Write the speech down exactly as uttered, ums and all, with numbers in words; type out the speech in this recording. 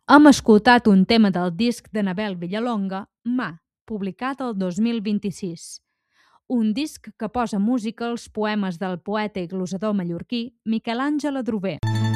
Hem escoltat un tema del disc d'Anabel Villalonga, Mà, publicat el dos mil vint-i-sis. Un disc que posa música als poemes del poeta i glosador mallorquí Miquel Àngel Adrover.